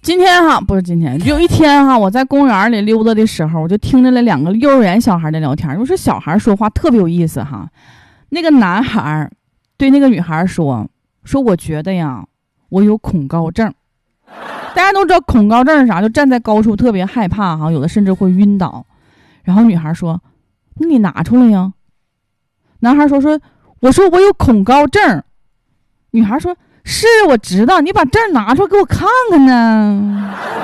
今天哈，不是今天，有一天哈，我在公园里溜达的时候，我就听着了2个幼儿园小孩的聊天。我说小孩说话特别有意思哈。那个男孩对那个女孩说我觉得呀，我有恐高症。大家都知道恐高症是啥，就站在高处特别害怕哈，有的甚至会晕倒。然后女孩说：“那你拿出来呀。”男孩说：“我说我有恐高症。”女孩说：“是我知道，你把证拿出来给我看看呢。”